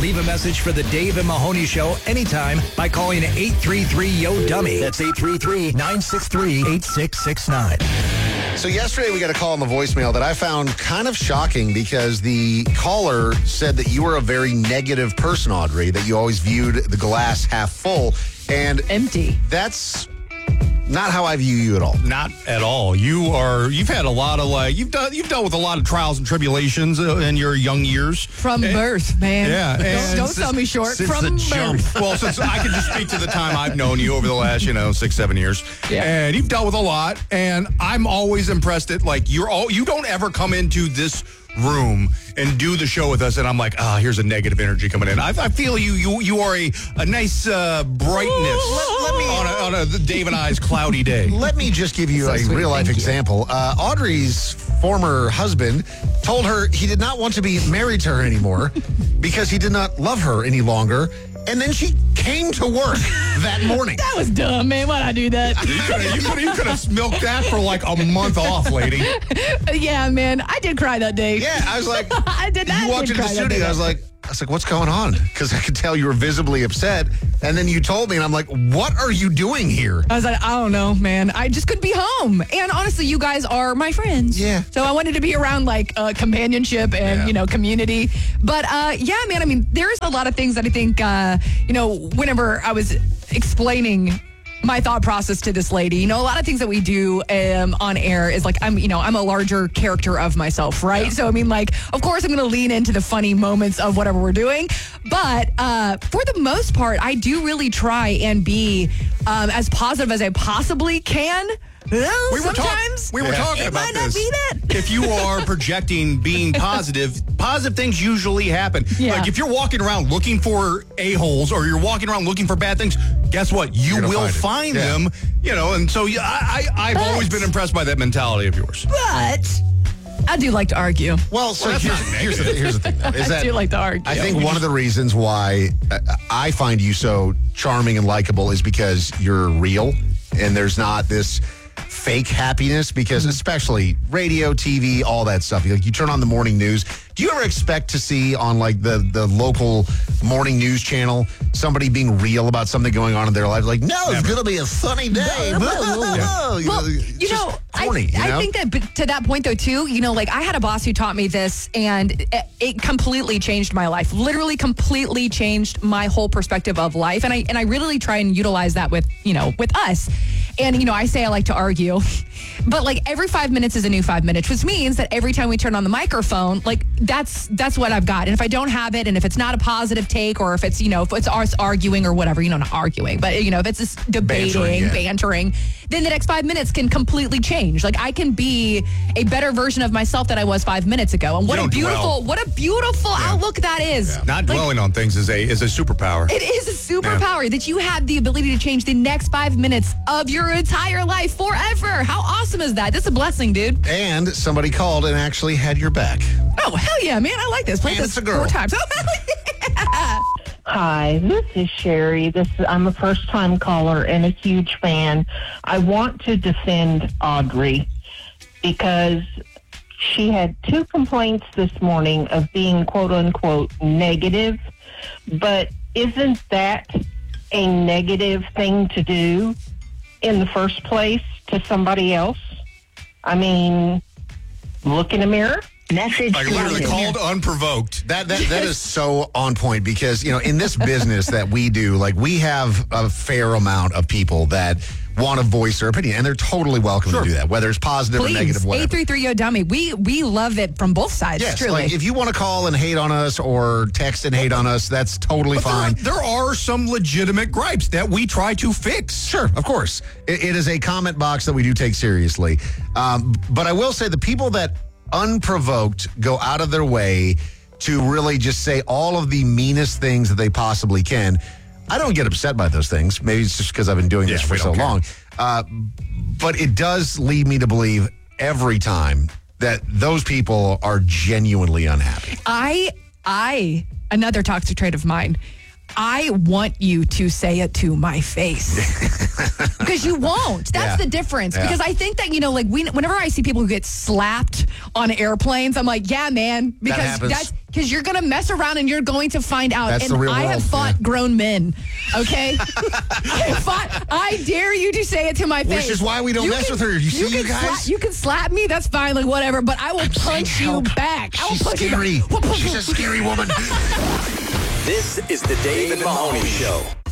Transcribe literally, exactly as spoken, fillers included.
Leave a message for the Dave and Mahoney Show anytime by calling eight three three, Y O, dummy. That's eight three three, nine six three, eight six six nine. So yesterday we got a call on the voicemail that I found kind of shocking because the caller said that you were a very negative person, Audrey, that you always viewed the glass half full. And empty. That's not how I view you at all. Not at all. You are. You've had a lot of like. You've done. You've dealt with a lot of trials and tribulations uh, in your young years. From and, birth, man. Yeah. Don't, don't since, sell me short. Since From the jump. birth. Well, since I can just speak to the time I've known you over the last, you know, six, seven years. Yeah. And you've dealt with a lot. And I'm always impressed at like you're all. You don't ever come into this room and do the show with us, and I'm like, ah, oh, here's a negative energy coming in. I, I feel you. You you are a a nice uh, brightness let, let me, on a, on a Dave and I's cloudy day. Let me just give you So a sweet. real life Thank you. example. Uh, Audrey's former husband told her he did not want to be married to her anymore because he did not love her any longer. And then she came to work that morning. That was dumb, man. Why'd I do that? You could have you could you could have milked that for like a month off, lady. Yeah, man. I did cry that day. Yeah, I was like, I did that. you walked into the studio, I was like, I was like, what's going on? Because I could tell you were visibly upset. And then you told me, and I'm like, what are you doing here? I was like, I don't know, man. I just couldn't be home. And honestly, you guys are my friends. Yeah. So I wanted to be around like uh, companionship and, Yeah. you know, community. But uh, yeah, man, I mean, there's a lot of things that I think, uh, you know, whenever I was explaining my thought process to this lady, you know, a lot of things that we do um, on air is like, I'm, you know, I'm a larger character of myself, right? Yeah. So, I mean, like, of course, I'm going to lean into the funny moments of whatever we're doing. But uh, for the most part, I do really try and be um, as positive as I possibly can. Well, We were, talk- sometimes we were it talking about might not this. be that. If you are projecting being positive, positive things usually happen. Yeah. Like if you're walking around looking for a-holes or you're walking around looking for bad things, guess what? You You're gonna will find find, it. Yeah. them. You know, and so yeah, I, I, I've But- always been impressed by that mentality of yours. But I do like to argue. Well, so Well, that's here's, not here's, the, here's the thing, though. Is I that do like to argue. I think one of the reasons why uh, I find you so charming and likable is because you're real and there's not this fake happiness, because especially radio, T V, all that stuff. Like you turn on the morning news. Do you ever expect to see on like the, the local morning news channel somebody being real about something going on in their life? Like, no, it's Never. going to be a sunny day. Yeah. You know, Well, it's you just know, corny, I, you know? I think that but to that point though too, you know, like I had a boss who taught me this, and it, it completely changed my life. Literally, completely changed my whole perspective of life, and I and I really try and utilize that with you know with us. And you know, I say I like to argue, but like every five minutes is a new five minutes, which means that every time we turn on the microphone, like that's that's what I've got. And if I don't have it, and if it's not a positive take, or if it's you know if it's us arguing or whatever, you know, not arguing, but you know if it's just debating, Bantering, yeah. bantering, then the next five minutes can completely change. Like I can be a better version of myself than I was five minutes ago. And what You a don't beautiful, dwell. what a beautiful outlook that is. Not Like, dwelling on things is a is a superpower. it is a superpower that you have the ability to change the next five minutes of your entire life forever. How awesome is that? That's a blessing, dude. And somebody called and actually had your back. Oh, hell yeah, man. I like this. Play And this it's a girl. four times. Oh, hell yeah. Hi, this is Sherry. This I'm a first-time caller and a huge fan. I want to defend Audrey because she had two complaints this morning of being quote-unquote negative, but isn't that a negative thing to do in the first place to somebody else? I mean, look in a mirror. Message Like literally deleted. called unprovoked. That that that is so on point, because you know in this business that we do, like we have a fair amount of people that want to voice their opinion, and they're totally welcome Sure. to do that, whether it's positive or negative, Please, whatever. eight three three Yo Dummy. We we love it from both sides, Yes, truly. like if you want to call and hate on us or text and hate on us, that's totally But fine. there, there are some legitimate gripes that we try to fix. Sure, of course. It, it is a comment box that we do take seriously. Um, but I will say the people that unprovoked go out of their way to really just say all of the meanest things that they possibly can. I don't get upset by those things. Maybe it's just because I've been doing Yeah, this for we so don't care. long. Uh, but it does lead me to believe every time that those people are genuinely unhappy. I, I, another toxic trait of mine, I want you to say it to my face. Because you won't. That's Yeah. the difference. Yeah. Because I think that, you know, like we, whenever I see people who get slapped on airplanes, I'm like, yeah, man. Because happens. that's Because you're going to mess around and you're going to find out. That's and the real I have world, fought yeah. grown men, okay? I have fought. I dare you to say it to my face. Which is why we don't mess with her. You see, you can guys? Slap, you can slap me. That's fine. Like, whatever. But I will I'm punch saying you help. back. I will She's punch scary. you back. She's a scary woman. This is the Dave Mahoney Show.